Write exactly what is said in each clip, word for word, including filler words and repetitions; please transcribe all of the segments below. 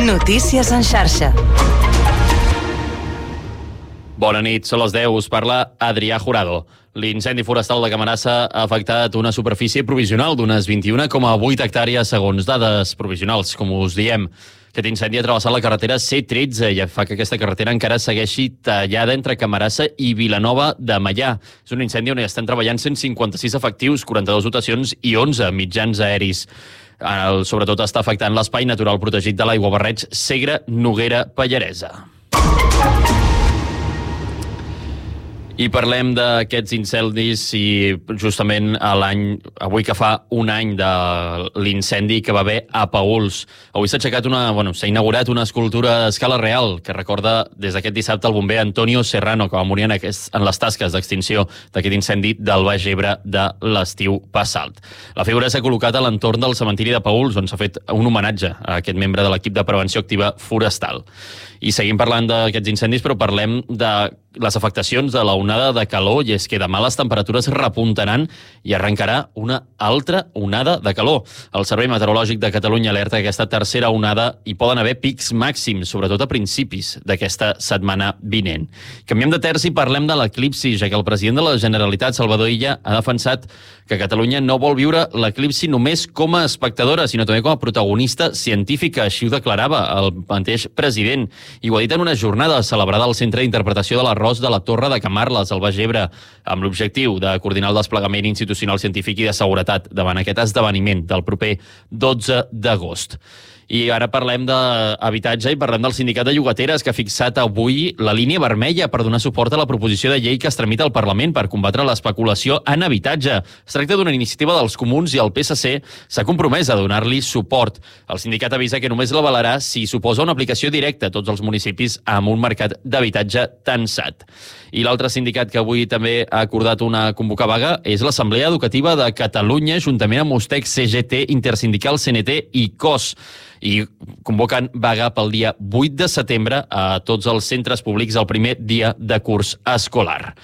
Notícies en xarxa. Bona nit, són les deu, us parla Adrià Jurado. L'incendi forestal de Camarasa ha afectat una superfície provisional d'unes vint-i-u coma vuit hectàrees segons dades provisionals, com us diem. Aquest incendi ha travessat la carretera C tretze i fa que aquesta carretera encara segueixi tallada entre Camarasa i Vilanova de Meià. És un incendi on hi estan treballant cent cinquanta-sis efectius, quaranta-dues dotacions i onze mitjans aeris. El, sobretot està afectant l'espai natural protegit de l'aiguabarreig Segre-Noguera-Pallaresa. I parlem d'aquests incendis i justament a l'any, avui que fa un any de l'incendi que va haver a Paüls. Avui s'ha aixecat una, bueno, s'ha inaugurat una escultura a escala real que recorda des d'aquest dissabte el bomber Antonio Serrano, que va morir en, aquest, en les tasques d'extinció d'aquest incendi del Baix Ebre de l'estiu passat. La figura s'ha col·locat a l'entorn del cementiri de Paüls, on s'ha fet un homenatge a aquest membre de l'equip de prevenció activa forestal. I seguim parlant d'aquests incendis, però parlem de les afectacions de la onada de calor, i és que demà les temperatures repuntaran i arrencarà una altra onada de calor. El Servei Meteorològic de Catalunya alerta que aquesta tercera onada hi poden haver pics màxims, sobretot a principis d'aquesta setmana vinent. Canviem de terç i parlem de l'eclipsi, ja que el president de la Generalitat, Salvador Illa, ha defensat que Catalunya no vol viure l'eclipsi només com a espectadora, sinó també com a protagonista científica. Així ho declarava el mateix president, i ho ha dit en una jornada celebrada al Centre d'Interpretació de l'Arròs de la Torre de Camarles, al Baix Ebre, amb l'objectiu de coordinar el desplegament institucional, científic i de seguretat davant aquest esdeveniment del proper dotze d'agost. I ara parlem d'habitatge i parlem del sindicat de llogateres, que ha fixat avui la línia vermella per donar suport a la proposició de llei que es tramita al Parlament per combatre l'especulació en habitatge. Es tracta d'una iniciativa dels comuns i el P S C s'ha compromès a donar-li suport. El sindicat avisa que només l'avalarà si suposa una aplicació directa a tots els municipis amb un mercat d'habitatge tensat. I l'altre sindicat que avui també ha acordat una convocar vaga és l'Assemblea Educativa de Catalunya, juntament amb Ustec, C G T, Intersindical, C N T i C O S. I convoquen vaga pel dia vuit de setembre a tots els centres públics el primer dia de curs escolar.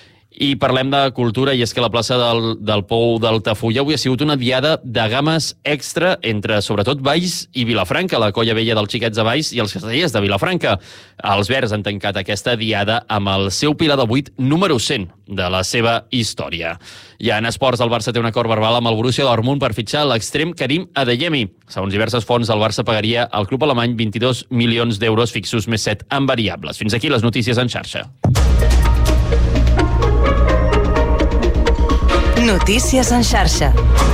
I parlem de cultura, i és que la plaça del, del Pou d'Altafulla avui ha sigut una diada de games extra entre, sobretot, Valls i Vilafranca, la colla vella dels xiquets de Valls i els castellers de Vilafranca. Els verds han tancat aquesta diada amb el seu pilar de vuit número cent de la seva història. I en esports, el Barça té un acord verbal amb el Borussia Dortmund per fitxar l'extrem Karim Adeyemi. Segons diverses fonts, el Barça pagaria al club alemany vint-i-dos milions d'euros fixos més set en variables. Fins aquí les notícies en xarxa. Notícies en xarxa.